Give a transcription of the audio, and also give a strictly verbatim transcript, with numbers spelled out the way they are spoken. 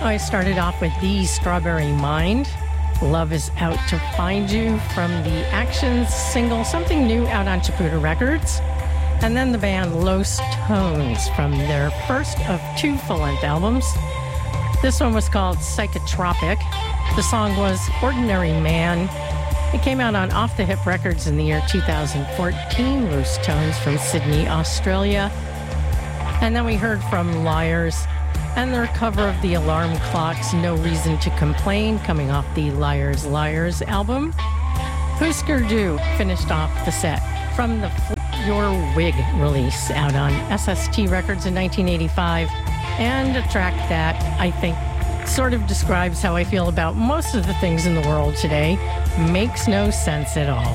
I started off with the Strawberry Mind. Love is Out to Find You from the Actions single, something new out on Chaputa Records. And then the band Los Tones from their first of two full-length albums. This one was called Psychotropic. The song was Ordinary Man. It came out on Off the Hip Records in the year two thousand fourteen. Los Tones from Sydney, Australia. And then we heard from Liars and their cover of the Alarm Clocks, No Reason to Complain, coming off the Liars, Liars album. Husker Du finished off the set from the Flip Your Wig release out on S S T Records in nineteen eighty-five, and a track that I think sort of describes how I feel about most of the things in the world today. Makes no sense at all.